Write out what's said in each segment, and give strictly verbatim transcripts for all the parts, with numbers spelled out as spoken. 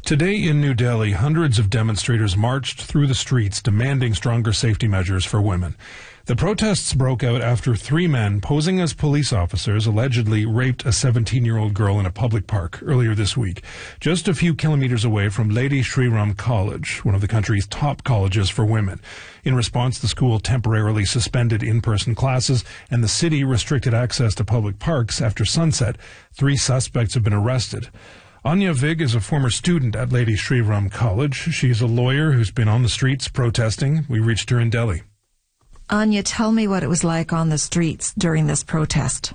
Today in New Delhi, hundreds of demonstrators marched through the streets demanding stronger safety measures for women. The protests broke out after three men posing as police officers allegedly raped a seventeen-year-old girl in a public park earlier this week, just a few kilometers away from Lady Shri Ram College, one of the country's top colleges for women. In response, the school temporarily suspended in-person classes and the city restricted access to public parks after sunset. Three suspects have been arrested. Anya Vig is a former student at Lady Shri Ram College. She's a lawyer who's been on the streets protesting. We reached her in Delhi. Anya, tell me what it was like on the streets during this protest.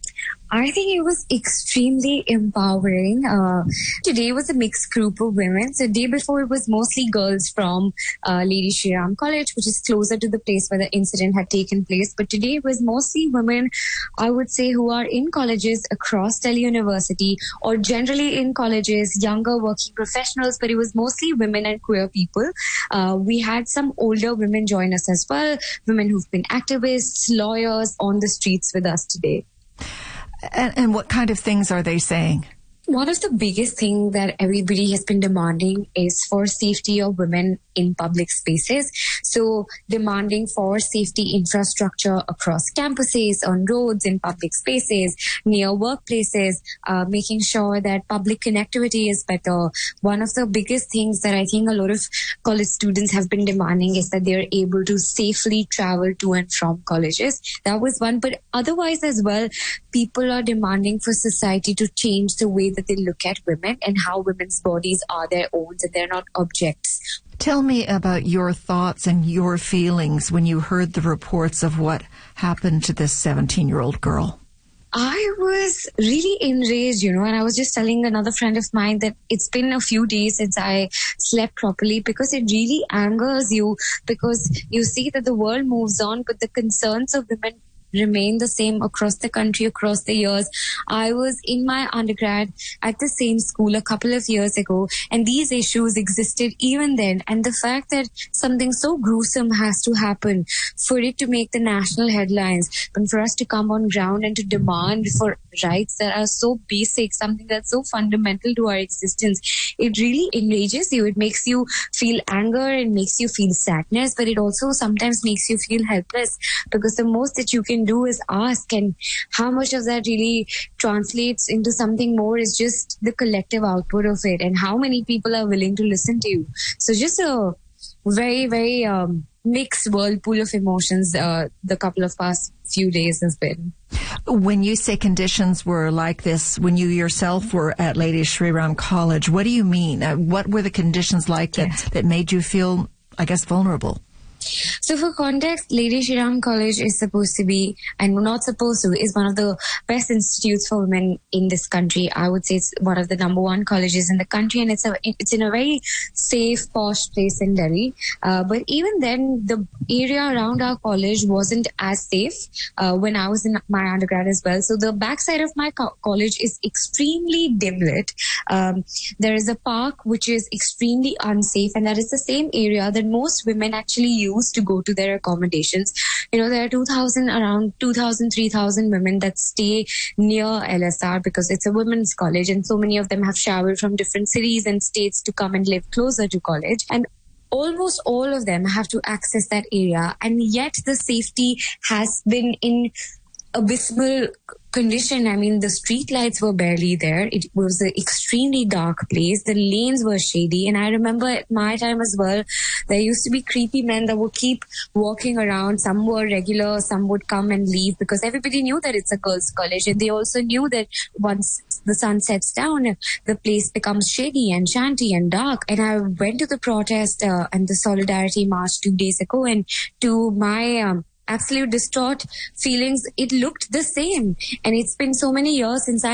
I think it was extremely empowering. Uh, today was a mixed group of women. So the day before it was mostly girls from uh, Lady Shri Ram College, which is closer to the place where the incident had taken place. But today it was mostly women, I would say, who are in colleges across Delhi University or generally in colleges, younger working professionals, but it was mostly women and queer people. Uh, we had some older women join us as well, women who've been activists, lawyers on the streets with us today. And, and what kind of things are they saying? One of the biggest things that everybody has been demanding is for safety of women in public spaces. So demanding for safety infrastructure across campuses, on roads, in public spaces, near workplaces, uh, making sure that public connectivity is better. One of the biggest things that I think a lot of college students have been demanding is that they're able to safely travel to and from colleges. That was one. But otherwise as well, people are demanding for society to change the way that they look at women and how women's bodies are their own and they're not objects. Tell me about your thoughts and your feelings when you heard the reports of what happened to this seventeen-year-old girl. I was really enraged, you know, and I was just telling another friend of mine that it's been a few days since I slept properly because it really angers you because you see that the world moves on, but the concerns of women remain the same across the country, across the years. I was in my undergrad at the same school a couple of years ago, and these issues existed even then. And the fact that something so gruesome has to happen for it to make the national headlines, and for us to come on ground and to demand for rights that are so basic, something that's so fundamental to our existence, it really enrages you. It makes you feel anger, it makes you feel sadness, but it also sometimes makes you feel helpless because the most that you can do is ask, and how much of that really translates into something more is just the collective output of it and how many people are willing to listen to you. So just a very, very um, mixed whirlpool of emotions uh, the couple of past few days has been. When you say conditions were like this, when you yourself were at Lady Shri Ram College, what do you mean? Uh, what were the conditions like that, Yes. that made you feel, I guess, vulnerable? So for context, Lady Shri Ram College is supposed to be, and not supposed to, is one of the best institutes for women in this country. I would say it's one of the number one colleges in the country, and it's a it's in a very safe, posh place in Delhi. Uh, but even then, the area around our college wasn't as safe uh, when I was in my undergrad as well. So the backside of my co- college is extremely dim lit. Um, there is a park which is extremely unsafe, and that is the same area that most women actually use to go to their accommodations. You know, there are two thousand, around two thousand, three thousand women that stay near L S R because it's a women's college, and so many of them have traveled from different cities and states to come and live closer to college. And almost all of them have to access that area, and yet the safety has been in abysmal condition. I mean, the street lights were barely there. It was an extremely dark place. The lanes were shady. And I remember at my time as well, there used to be creepy men that would keep walking around. Some were regular, some would come and leave because everybody knew that it's a girls' college. And they also knew that once the sun sets down, the place becomes shady and shanty and dark. And I went to the protest uh, and the Solidarity March two days ago, and to my um, absolute distraught feelings, it looked the same. And it's been so many years since I